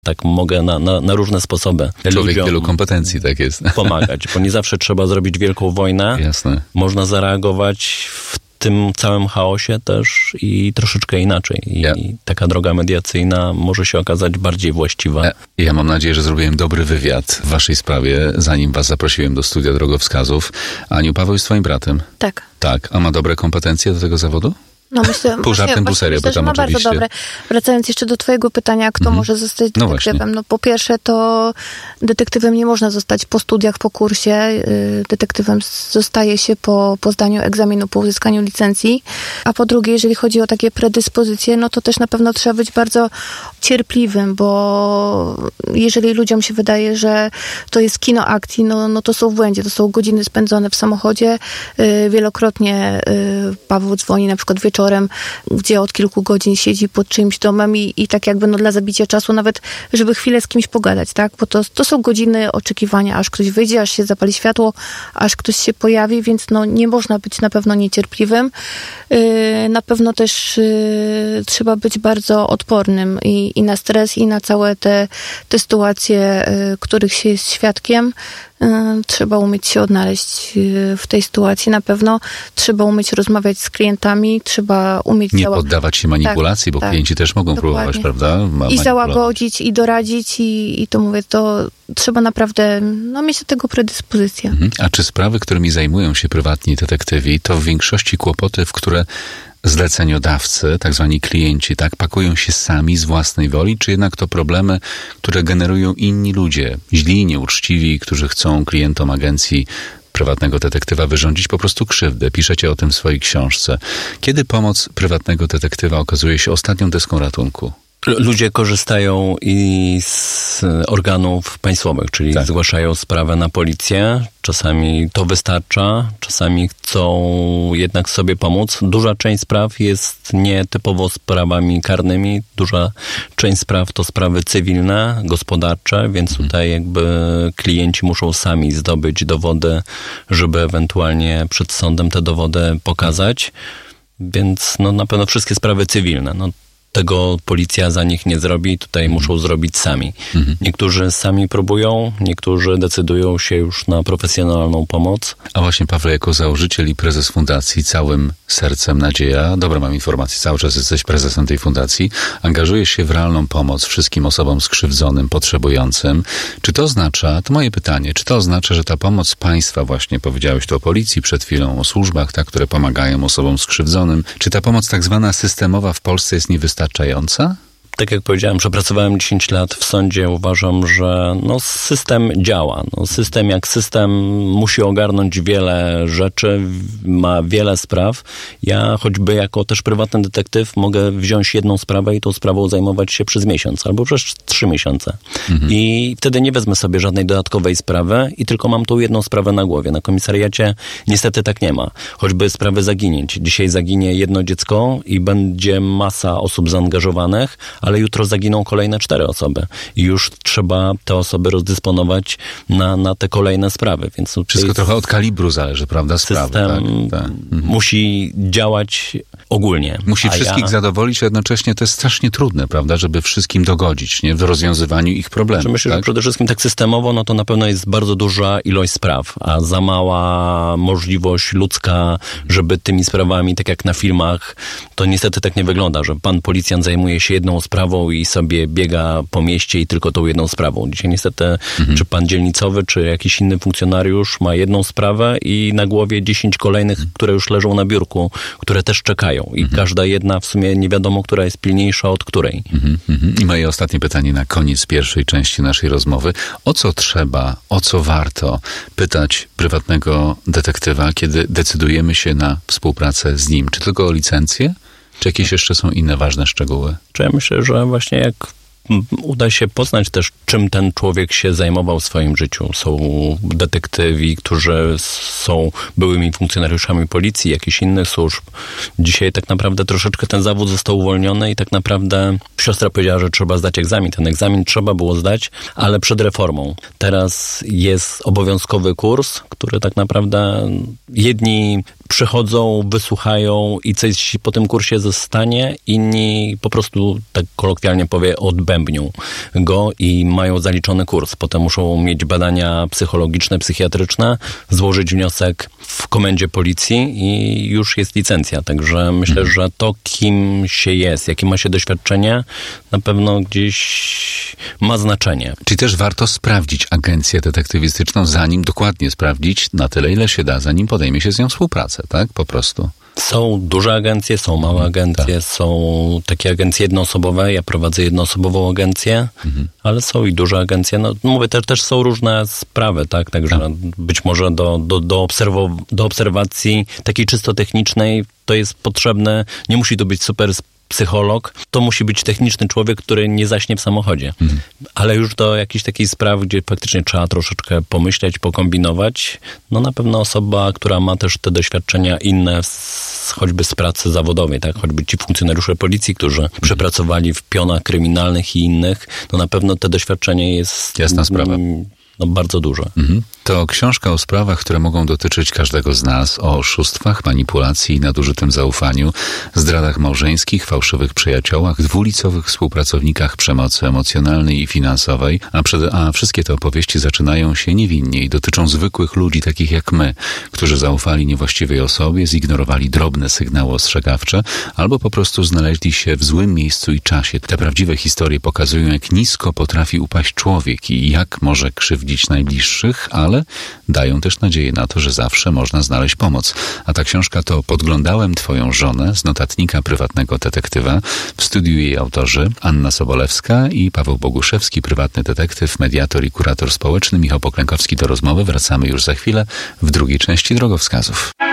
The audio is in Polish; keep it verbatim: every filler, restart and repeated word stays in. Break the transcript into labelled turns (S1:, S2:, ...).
S1: Tak mogę na, na, na różne sposoby
S2: Człowiek wielu kompetencji, tak jest.
S1: Pomagać, bo nie zawsze trzeba zrobić wielką wojnę.
S2: Jasne.
S1: Można zareagować w tym całym chaosie też i troszeczkę inaczej. I ja. taka droga mediacyjna może się okazać bardziej właściwa.
S2: Ja, ja mam nadzieję, że zrobiłem dobry wywiad w waszej sprawie, zanim was zaprosiłem do studia drogowskazów. Aniu, Paweł jest twoim bratem?
S3: Tak.
S2: Tak. A ma dobre kompetencje do tego zawodu?
S3: No myślę,
S2: pół żartem, pół serio,
S3: myślę, że ma
S2: oczywiście.
S3: bardzo dobre. Wracając jeszcze do twojego pytania, kto mm-hmm. może zostać detektywem? No, no po pierwsze to detektywem nie można zostać po studiach, po kursie. Detektywem zostaje się po, po zdaniu egzaminu, po uzyskaniu licencji. A po drugie, jeżeli chodzi o takie predyspozycje, no to też na pewno trzeba być bardzo cierpliwym, bo jeżeli ludziom się wydaje, że to jest kino akcji, no, no to są w błędzie. To są godziny spędzone w samochodzie. Wielokrotnie Paweł dzwoni na przykład wieczorem, gdzie od kilku godzin siedzi pod czyimś domem i, i tak jakby no dla zabicia czasu nawet, żeby chwilę z kimś pogadać, tak? Bo to, to są godziny oczekiwania, aż ktoś wyjdzie, aż się zapali światło, aż ktoś się pojawi, więc no nie można być na pewno niecierpliwym. Yy, na pewno też yy, trzeba być bardzo odpornym i, i na stres, i na całe te, te sytuacje, yy, których się jest świadkiem. Trzeba umieć się odnaleźć w tej sytuacji. Na pewno trzeba umieć rozmawiać z klientami, trzeba umieć...
S2: Nie
S3: zała-
S2: poddawać się manipulacji, tak, bo tak, klienci też mogą dokładnie próbować, prawda? Ma-
S3: I załagodzić, i doradzić, i, i to mówię, to trzeba naprawdę no, mieć do tego predyspozycję.
S2: Mhm. A czy sprawy, którymi zajmują się prywatni detektywi, to w większości kłopoty, w które zleceniodawcy, tak zwani klienci, tak, pakują się sami z własnej woli, czy jednak to problemy, które generują inni ludzie, źli, nieuczciwi, którzy chcą klientom agencji prywatnego detektywa wyrządzić po prostu krzywdę. Piszecie o tym w swojej książce. Kiedy pomoc prywatnego detektywa okazuje się ostatnią deską ratunku?
S1: Ludzie korzystają i z organów państwowych, czyli tak. zgłaszają sprawę na policję. Czasami to wystarcza, czasami chcą jednak sobie pomóc. Duża część spraw jest nietypowo sprawami karnymi. Duża część spraw to sprawy cywilne, gospodarcze, więc tutaj jakby klienci muszą sami zdobyć dowody, żeby ewentualnie przed sądem te dowody pokazać. Więc no na pewno wszystkie sprawy cywilne. No, tego policja za nich nie zrobi, tutaj mhm. muszą zrobić sami. Mhm. Niektórzy sami próbują, niektórzy decydują się już na profesjonalną pomoc.
S2: A właśnie, Paweł, jako założyciel i prezes fundacji, całym sercem nadzieja, dobra, mam informację, cały czas jesteś prezesem tej fundacji, angażujesz się w realną pomoc wszystkim osobom skrzywdzonym, potrzebującym. Czy to oznacza, to moje pytanie, czy to oznacza, że ta pomoc państwa, właśnie powiedziałeś tu o policji przed chwilą, o służbach, tak, które pomagają osobom skrzywdzonym, czy ta pomoc tak zwana systemowa w Polsce jest niewystarczająca? Wystarczająca?
S1: Tak jak powiedziałem, przepracowałem dziesięć lat w sądzie. Uważam, że no, system działa. No, system jak system musi ogarnąć wiele rzeczy, ma wiele spraw. Ja choćby jako też prywatny detektyw mogę wziąć jedną sprawę i tą sprawą zajmować się przez miesiąc albo przez trzy miesiące. Mhm. I wtedy nie wezmę sobie żadnej dodatkowej sprawy i tylko mam tą jedną sprawę na głowie. Na komisariacie niestety tak nie ma. Choćby sprawy zaginięć. Dzisiaj zaginie jedno dziecko i będzie masa osób zaangażowanych, ale jutro zaginą kolejne cztery osoby i już trzeba te osoby rozdysponować na, na te kolejne sprawy. Więc
S2: wszystko trochę od kalibru zależy, prawda? Sprawy,
S1: system tak, tak. Mhm. musi działać ogólnie.
S2: Musi wszystkich
S1: ja...
S2: zadowolić, a jednocześnie to jest strasznie trudne, prawda, żeby wszystkim dogodzić, nie? W rozwiązywaniu ich problemów.
S1: Myślę,
S2: tak?
S1: że przede wszystkim tak systemowo, no to na pewno jest bardzo duża ilość spraw, a za mała możliwość ludzka, żeby tymi sprawami, tak jak na filmach, to niestety tak nie wygląda, że pan policjant zajmuje się jedną sprawą i sobie biega po mieście i tylko tą jedną sprawą. Dzisiaj niestety, mhm. czy pan dzielnicowy, czy jakiś inny funkcjonariusz ma jedną sprawę i na głowie dziesięć kolejnych, mhm. które już leżą na biurku, które też czekają. I mhm. każda jedna w sumie nie wiadomo, która jest pilniejsza od której.
S2: Mhm. Mhm. I moje ostatnie pytanie na koniec pierwszej części naszej rozmowy. O co trzeba, o co warto pytać prywatnego detektywa, kiedy decydujemy się na współpracę z nim? Czy tylko o licencję? Czy jakieś jeszcze są inne ważne szczegóły?
S1: Czy ja myślę, że właśnie jak uda się poznać też, czym ten człowiek się zajmował w swoim życiu. Są detektywi, którzy są byłymi funkcjonariuszami policji, jakichś innych służb. Dzisiaj tak naprawdę troszeczkę ten zawód został uwolniony i tak naprawdę siostra powiedziała, że trzeba zdać egzamin. Ten egzamin trzeba było zdać, ale przed reformą. Teraz jest obowiązkowy kurs, który tak naprawdę jedni przychodzą, wysłuchają i coś po tym kursie zostanie, inni po prostu, tak kolokwialnie powie, odbębnią go i mają zaliczony kurs. Potem muszą mieć badania psychologiczne, psychiatryczne, złożyć wniosek w komendzie policji i już jest licencja. Także myślę, mhm. że to, kim się jest, jakie ma się doświadczenie, na pewno gdzieś ma znaczenie.
S2: Czyli też warto sprawdzić agencję detektywistyczną, zanim dokładnie sprawdzić na tyle, ile się da, zanim podejmie się z nią współpracę, tak? Po prostu.
S1: Są duże agencje, są małe agencje, tak. są takie agencje jednoosobowe. Ja prowadzę jednoosobową agencję, mhm. ale są i duże agencje. No mówię, też, też są różne sprawy, tak? Także tak. być może do, do, do, obserw- do obserwacji takiej czysto technicznej to jest potrzebne. Nie musi to być super psycholog, to musi być techniczny człowiek, który nie zaśnie w samochodzie. Mhm. Ale już do jakichś takich spraw, gdzie faktycznie trzeba troszeczkę pomyśleć, pokombinować, no na pewno osoba, która ma też te doświadczenia inne, z, choćby z pracy zawodowej, tak, choćby ci funkcjonariusze policji, którzy mhm. przepracowali w pionach kryminalnych i innych, no na pewno te doświadczenie jest...
S2: Jasna sprawa.
S1: No, bardzo duże.
S2: Mhm. To książka o sprawach, które mogą dotyczyć każdego z nas, o oszustwach, manipulacji i nadużytym zaufaniu, zdradach małżeńskich, fałszywych przyjaciołach, dwulicowych współpracownikach, przemocy emocjonalnej i finansowej, a, przed, a wszystkie te opowieści zaczynają się niewinnie i dotyczą zwykłych ludzi, takich jak my, którzy zaufali niewłaściwej osobie, zignorowali drobne sygnały ostrzegawcze, albo po prostu znaleźli się w złym miejscu i czasie. Te prawdziwe historie pokazują, jak nisko potrafi upaść człowiek i jak może krzywdzić najbliższych, ale dają też nadzieję na to, że zawsze można znaleźć pomoc. A ta książka to Podglądałem twoją żonę z notatnika prywatnego detektywa. W studiu jej autorzy Anna Sobolewska i Paweł Boguszewski, prywatny detektyw, mediator i kurator społeczny. Michał Poklękowski do rozmowy. Wracamy już za chwilę w drugiej części Drogowskazów.